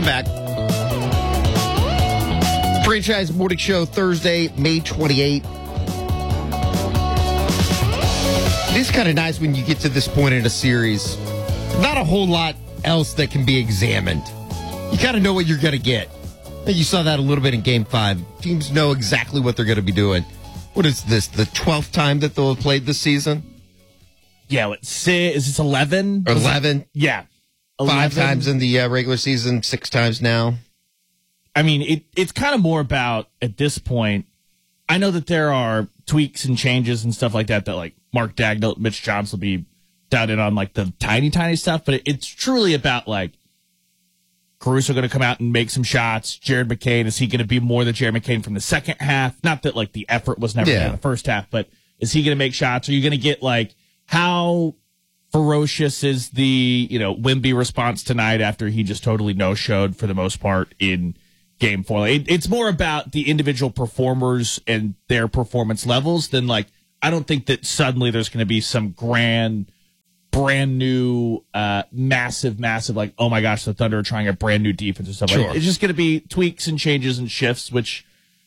Welcome back. Franchise Morning Show, Thursday, May 28th. It is kind of nice when you get to this point in a series. Not a whole lot else that can be examined. You kind of know what you're going to get. I think you saw that a little bit in Game 5. Teams know exactly what they're going to be doing. What is this, the 12th time that they'll have played this season? Yeah, is this 11? 11? Yeah. 5 times in the regular season, 6 times now. I mean, it's kind of more about, at this point, I know that there are tweaks and changes and stuff like that like Mark Dagnall, Mitch Johnson will be down in on like the tiny stuff, but it's truly about like Caruso going to come out and make some shots. Jared McCain, is he going to be more than Jared McCain from the second half? Not that like the effort was never there in the first half, but is he going to make shots? Are you going to get like how ferocious is the, Wemby response tonight after he just totally no-showed for the most part in Game 4? It's more about the individual performers and their performance levels than like, I don't think that suddenly there's going to be some brand new, massive, like, oh my gosh, the Thunder are trying a brand new defense or stuff. Like, it's just going to be tweaks and changes and shifts, which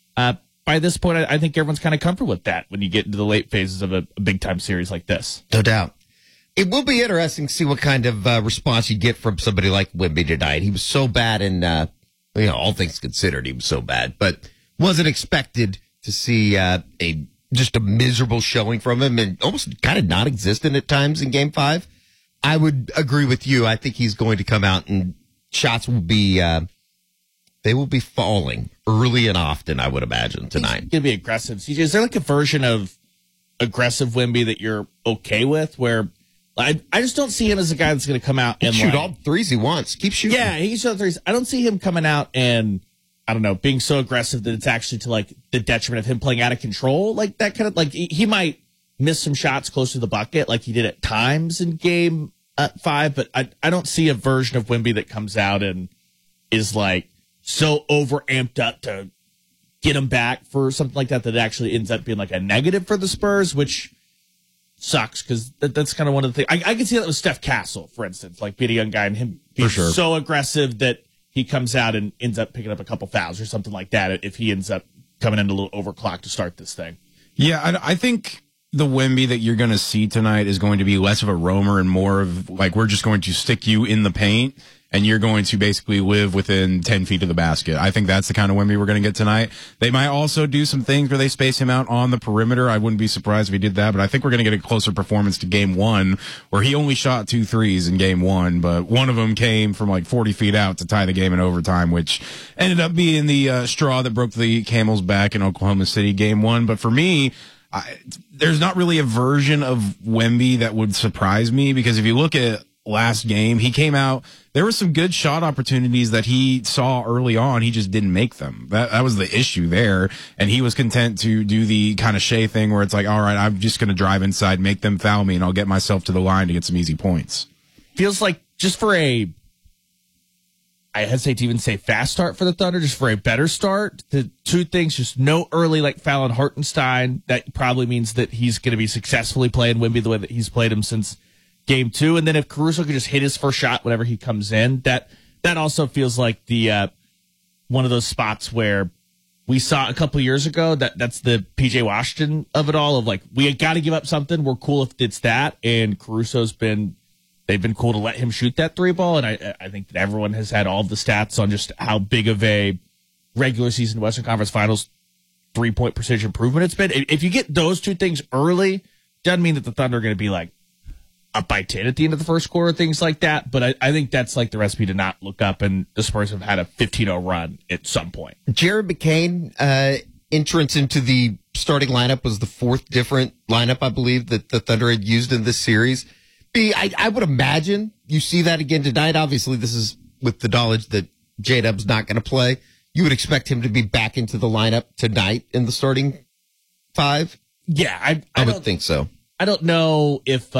by this point, I think everyone's kind of comfortable with that when you get into the late phases of a big-time series like this. No doubt. It will be interesting to see what kind of response you get from somebody like Wemby tonight. He was so bad in, all things considered, he was so bad, but wasn't expected to see just a miserable showing from him and almost kind of non-existent at times in Game 5. I would agree with you. I think he's going to come out and shots will be, they will be falling early and often, I would imagine, tonight. He's going to be aggressive. CJ, is there like a version of aggressive Wemby that you're okay with where I just don't see him as a guy that's going to come out and shoot all threes he wants. Keep shooting. Yeah, he can shoot all threes. I don't see him coming out and, I don't know, being so aggressive that it's actually to like the detriment of him playing out of control. Like that kind of like he might miss some shots close to the bucket like he did at times in Game 5, but I don't see a version of Wemby that comes out and is like so over amped up to get him back for something like that it actually ends up being like a negative for the Spurs, which sucks because that's kind of one of the things. I can see that with Steph Castle, for instance, like being a young guy and him being so aggressive that he comes out and ends up picking up a couple fouls or something like that if he ends up coming in a little overclocked to start this thing. Yeah, I think the Wemby that you're going to see tonight is going to be less of a roamer and more of like we're just going to stick you in the paint and you're going to basically live within 10 feet of the basket. I think that's the kind of Wemby we're going to get tonight. They might also do some things where they space him out on the perimeter. I wouldn't be surprised if he did that, but I think we're going to get a closer performance to Game 1 where he only shot 2 threes in Game 1, but one of them came from like 40 feet out to tie the game in overtime, which ended up being the straw that broke the camel's back in Oklahoma City Game 1. But for me, there's not really a version of Wemby that would surprise me because if you look at last game, he came out, there were some good shot opportunities that he saw early on. He just didn't make them. That was the issue there. And he was content to do the kind of Shea thing where it's like, all right, I'm just going to drive inside, make them foul me, and I'll get myself to the line to get some easy points. Feels like just for I hesitate to even say fast start for the Thunder, just for a better start. The two things, just no early like foul on Hartenstein. That probably means that he's going to be successfully playing Wemby the way that he's played him since Game 2. And then if Caruso could just hit his first shot whenever he comes in, that also feels like the one of those spots where we saw a couple years ago that's the PJ Washington of it all, of like, we got to give up something. We're cool if it's that. And they've been cool to let him shoot that 3-ball. And I think that everyone has had all of the stats on just how big of a regular season Western Conference Finals 3-point precision improvement it's been. If you get those two things early, doesn't mean that the Thunder are going to be like up by 10 at the end of the first quarter, things like that. But I think that's like the recipe to not look up, and the Spurs have had a 15-0 run at some point. Jared McCain, entrance into the starting lineup was the 4th different lineup, I believe, that the Thunder had used in this series. I would imagine you see that again tonight. Obviously, this is with the knowledge that J-Dub's not going to play. You would expect him to be back into the lineup tonight in the starting 5? Yeah, I would think so. I don't know if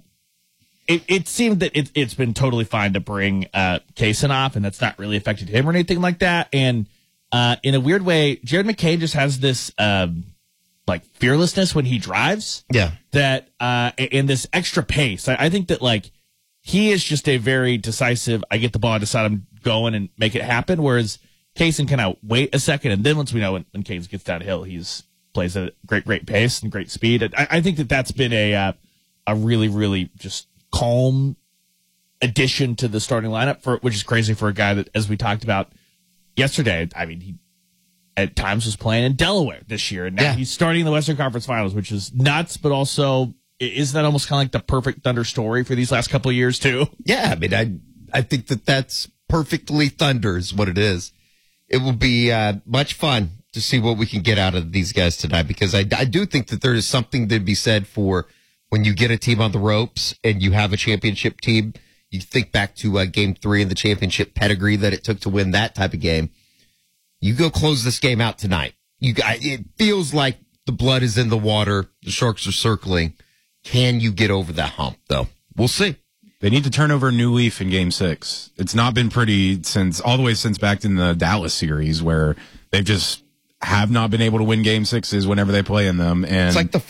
it seemed that it's been totally fine to bring Kaysen off, and that's not really affected him or anything like that. And in a weird way, Jared McCain just has this like fearlessness when he drives. Yeah. That and this extra pace. I think that like he is just a very decisive, I get the ball, I decide I'm going and make it happen. Whereas Kaysen can wait a second. And then once we know when Kaysen gets downhill, plays at a great pace and great speed. I think that's been a really, really just calm addition to the starting lineup, which is crazy for a guy that, as we talked about yesterday, I mean, he at times was playing in Delaware this year, and now he's starting in the Western Conference Finals, which is nuts, but also isn't that almost kind of like the perfect Thunder story for these last couple of years too? Yeah, I mean, I think that's perfectly Thunder is what it is. It will be much fun to see what we can get out of these guys tonight, because I do think that there is something to be said for when you get a team on the ropes and you have a championship team. You think back to Game 3 and the championship pedigree that it took to win that type of game. You go close this game out tonight. It feels like the blood is in the water. The Sharks are circling. Can you get over that hump, though? We'll see. They need to turn over a new leaf in Game 6. It's not been pretty all the way since back in the Dallas series, where they've just have not been able to win Game 6s whenever they play in them. And it's like the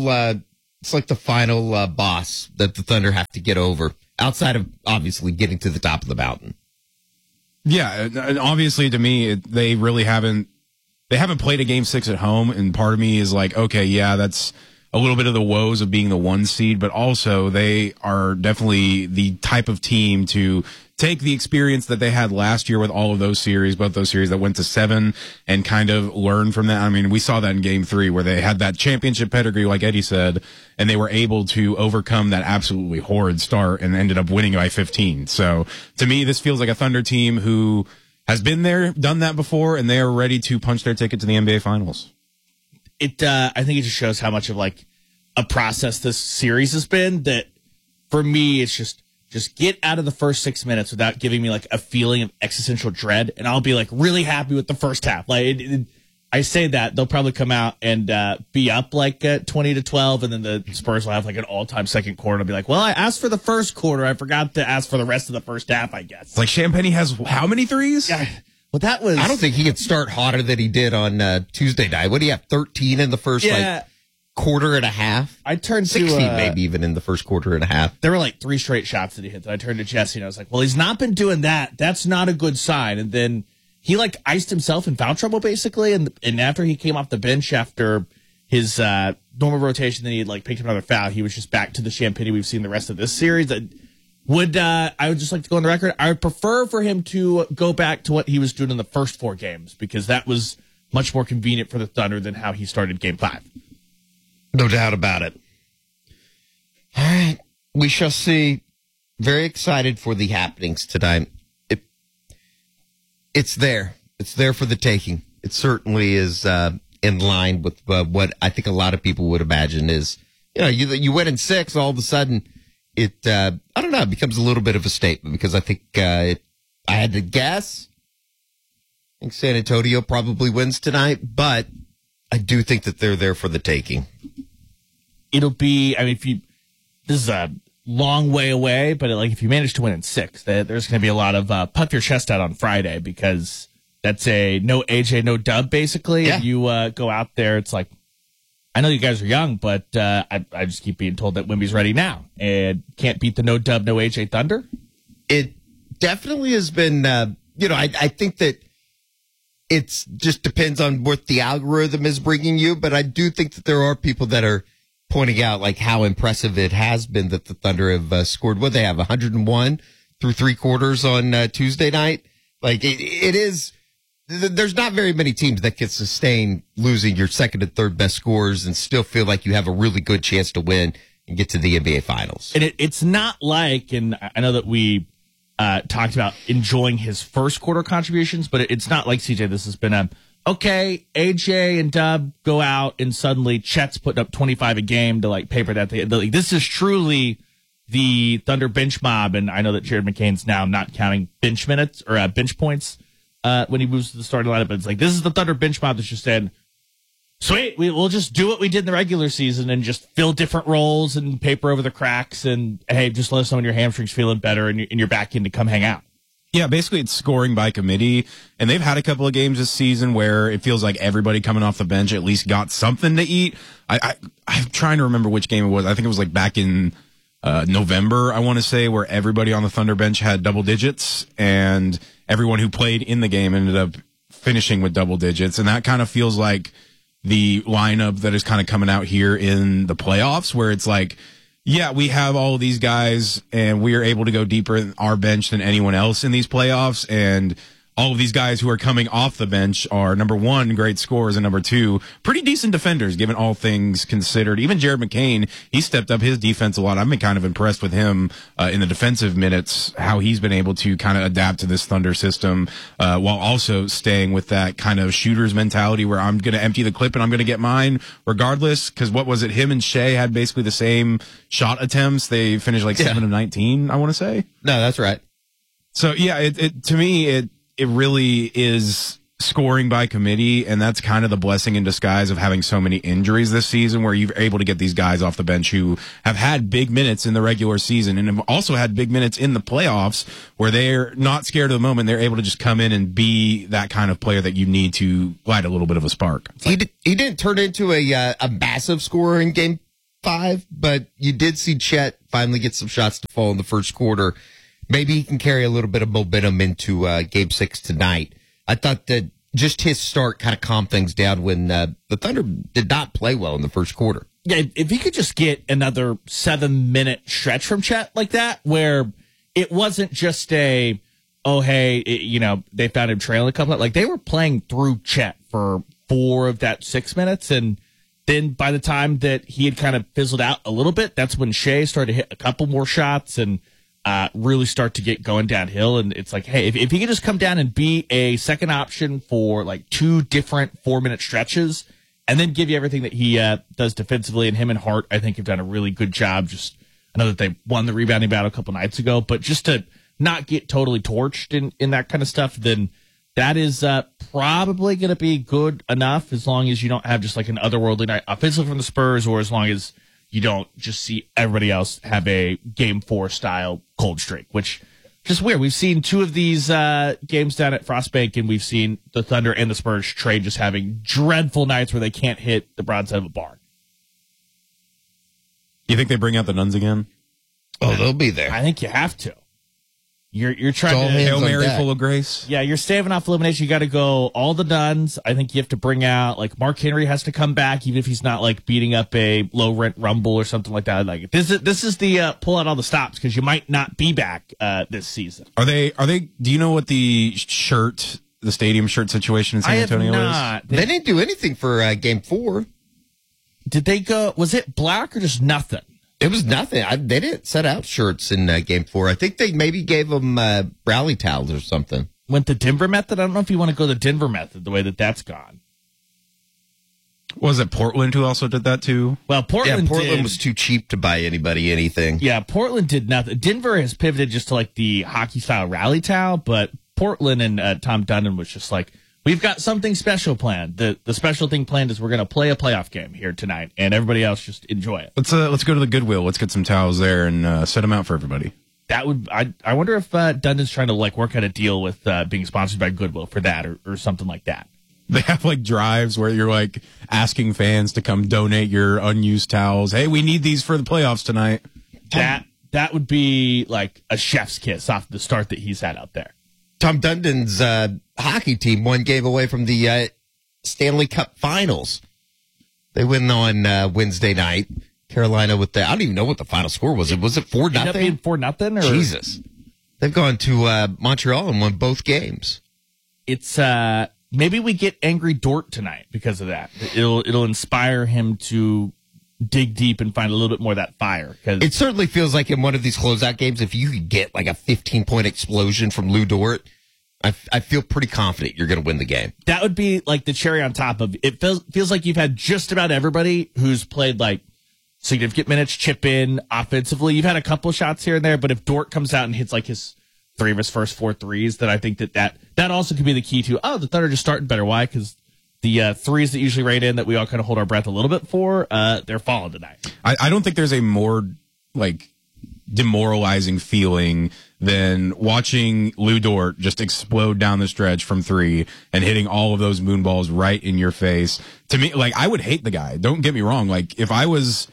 final boss that the Thunder have to get over, outside of obviously getting to the top of the mountain. Yeah, and obviously to me, they haven't played a Game 6 at home, and part of me is like, okay, yeah, that's a little bit of the woes of being the 1 seed, but also they are definitely the type of team to take the experience that they had last year with all of those series, both those series that went to 7, and kind of learn from that. I mean, we saw that in Game 3 where they had that championship pedigree, like Eddie said, and they were able to overcome that absolutely horrid start and ended up winning by 15. So to me, this feels like a Thunder team who has been there, done that before, and they are ready to punch their ticket to the NBA Finals. I think it just shows how much of like a process this series has been, that for me, it's just get out of the first 6 minutes without giving me like a feeling of existential dread, and I'll be like really happy with the first half. Like I say that they'll probably come out and be up like 20-12, and then the Spurs will have like an all-time second quarter. I'll be like, well, I asked for the first quarter, I forgot to ask for the rest of the first half, I guess. Like Champagny has how many threes? Yeah. Well, that was. I don't think he could start hotter than he did on Tuesday night. What do you have? 13 in the first quarter and a half. I turned 16 to maybe even in the first quarter and a half. There were like 3 straight shots that he hit. That I turned to Jesse and I was like, "Well, he's not been doing that. That's not a good sign." And then he like iced himself in foul trouble basically. And after he came off the bench after his normal rotation, then he like picked up another foul. He was just back to the Champagny we've seen the rest of this series. I would just like to go on the record. I would prefer for him to go back to what he was doing in the first 4 games, because that was much more convenient for the Thunder than how he started Game 5. No doubt about it. All right. We shall see. Very excited for the happenings tonight. It's there. It's there for the taking. It certainly is in line with what I think a lot of people would imagine is, you win in 6, all of a sudden it, I don't know, it becomes a little bit of a statement, because I think I had to guess. I think San Antonio probably wins tonight, but I do think that they're there for the taking. It'll be, I mean, this is a long way away, but like if you manage to win in 6, there's going to be a lot of puff your chest out on Friday, because that's a no AJ, no dub basically. Yeah. And you go out there, it's like, I know you guys are young, but I just keep being told that Wemby's ready now and can't beat the no dub, no AJ Thunder. It definitely has been, I think that it's just depends on what the algorithm is bringing you, but I do think that there are people that are pointing out like how impressive it has been that the Thunder have scored. What they have, 101 through 3 quarters on Tuesday night. Like it is. There's not very many teams that can sustain losing your second and third best scorers and still feel like you have a really good chance to win and get to the NBA Finals. And it's not like, and I know that we talked about enjoying his first quarter contributions, but it's not like, CJ, this has been okay, AJ and Dub go out and suddenly Chet's putting up 25 a game to like paper that. This is truly the Thunder bench mob, and I know that Jared McCain's now not counting bench minutes or bench points when he moves to the starting lineup, but it's like this is the Thunder bench mob that's just saying, sweet, we'll just do what we did in the regular season and just fill different roles and paper over the cracks, and hey, just let us know when your hamstring's feeling better and you're back in to come hang out. Yeah, basically it's scoring by committee, and they've had a couple of games this season where it feels like everybody coming off the bench at least got something to eat. I'm trying to remember which game it was. I think it was like back in November, I want to say, where everybody on the Thunder bench had double digits, and everyone who played in the game ended up finishing with double digits. And that kind of feels like the lineup that is kind of coming out here in the playoffs, where it's like, yeah, we have all of these guys and we are able to go deeper in our bench than anyone else in these playoffs. And all of these guys who are coming off the bench are, number one, great scorers, and number two, pretty decent defenders, given all things considered. Even Jared McCain, he stepped up his defense a lot. I've been kind of impressed with him in the defensive minutes, how he's been able to kind of adapt to this Thunder system while also staying with that kind of shooter's mentality where I'm going to empty the clip and I'm going to get mine regardless. Because what was it? Him and Shea had basically the same shot attempts. They finished like 7 of 19, I want to say. No, that's right. So, yeah, to me, it really is scoring by committee, and that's kind of the blessing in disguise of having so many injuries this season, where you're able to get these guys off the bench who have had big minutes in the regular season and have also had big minutes in the playoffs, where they're not scared of the moment. They're able to just come in and be that kind of player that you need to light a little bit of a spark. He didn't turn into a massive scorer in Game 5, but you did see Chet finally get some shots to fall in the first quarter. Maybe he can carry a little bit of momentum into Game 6 tonight. I thought that just his start kind of calmed things down when the Thunder did not play well in the first quarter. Yeah, if he could just get another 7-minute stretch from Chet like that, where it wasn't just they found him trailing a couple. Like, they were playing through Chet for 4 of that 6 minutes, and then by the time that he had kind of fizzled out a little bit, that's when Shea started to hit a couple more shots and really start to get going downhill. And it's like, hey, if he could just come down and be a second option for like 2 different 4-minute stretches and then give you everything that he does defensively, and him and Hart, I think, have done a really good job. Just, I know that they won the rebounding battle a couple nights ago, but just to not get totally torched in that kind of stuff, then that is probably going to be good enough, as long as you don't have just like an otherworldly night offensively from the Spurs, or as long as you don't just see everybody else have a Game 4 style cold streak, which just weird. We've seen 2 of these games down at Frostbank, and we've seen the Thunder and the Spurs trade just having dreadful nights where they can't hit the broadside of a barn. You think they bring out the nuns again? Oh, they'll be there. I think you have to. You're trying to Hail Mary full of grace. Yeah, you're staving off elimination. You got to go all the nuns. I think you have to bring out, like, Mark Henry has to come back, even if he's not like beating up a low rent Rumble or something like that. Like, this is the pull out all the stops, because you might not be back this season. Are they? Do you know what the stadium shirt situation in San Antonio is? They didn't do anything for Game 4. Did they go? Was it black or just nothing? It was nothing. They didn't set out shirts in Game 4. I think they maybe gave them rally towels or something. Went the Denver method? I don't know if you want to go the Denver method, the way that's gone. Was it Portland who also did that too? Well, Portland was too cheap to buy anybody anything. Yeah, Portland did nothing. Denver has pivoted just to like the hockey style rally towel, but Portland and Tom Dundon was just like, we've got something special planned. The special thing planned is we're going to play a playoff game here tonight, and everybody else just enjoy it. Let's go to the Goodwill. Let's get some towels there and set them out for everybody. That would I wonder if Dundon's trying to like work out a deal with being sponsored by Goodwill for that or something like that. They have like drives where you're like asking fans to come donate your unused towels. Hey, we need these for the playoffs tonight. That would be like a chef's kiss off the start that he's had out there. Tom Dundon's hockey team won game away from the Stanley Cup Finals. They win on Wednesday night. Carolina with I don't even know what the final score was. Was it 4-0? Ended up being 4-0? Jesus. They've gone to Montreal and won both games. It's maybe we get Angry Dort tonight because of that. It'll inspire him to dig deep and find a little bit more of that fire. It certainly feels like in one of these closeout games, if you could get like a 15-point explosion from Lou Dort, I feel pretty confident you're going to win the game. That would be like the cherry on top of it. Feels like you've had just about everybody who's played like significant minutes chip in offensively. You've had a couple of shots here and there, but if Dort comes out and hits like his 3 of his first 4 threes, then I think that also could be the key to, the Thunder just starting better. Why? Because the threes that usually rate in that we all kind of hold our breath a little bit for, they're falling tonight. I don't think there's a more like demoralizing feeling than watching Lou Dort just explode down the stretch from 3 and hitting all of those moon balls right in your face. To me, like, I would hate the guy. Don't get me wrong. Like, if I was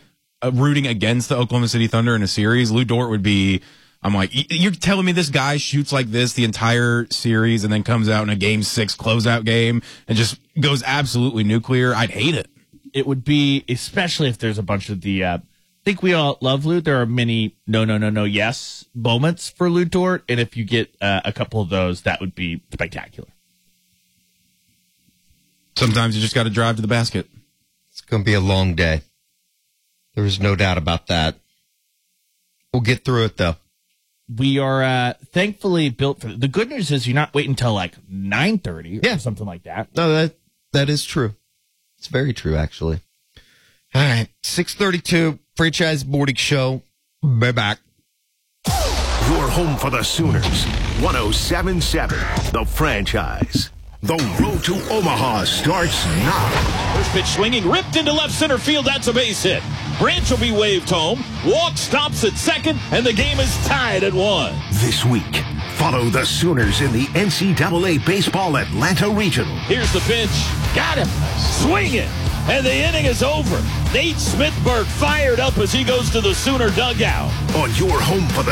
rooting against the Oklahoma City Thunder in a series, Lou Dort would be. I'm like, you're telling me this guy shoots like this the entire series and then comes out in a Game 6 closeout game and just goes absolutely nuclear? I'd hate it. It would be, especially if there's a bunch of the, I think we all love Lou. There are many no, yes moments for Lou Dort. And if you get a couple of those, that would be spectacular. Sometimes you just got to drive to the basket. It's going to be a long day. There is no doubt about that. We'll get through it, though. We are thankfully built for the good news is you're not waiting until like 9:30 or something like that. No, that is true. It's very true, actually. All right, 6:32 Franchise Morning Show. Be back. Your home for the Sooners. 107.7 The Franchise. The road to Omaha starts now. First pitch swinging, ripped into left center field. That's a base hit. Branch will be waved home. Walk stops at second, and the game is tied at 1. This week, follow the Sooners in the NCAA Baseball Atlanta Regional. Here's the pitch. Got him. Swing it. And the inning is over. Nate Smithberg fired up as he goes to the Sooner dugout. On your home for the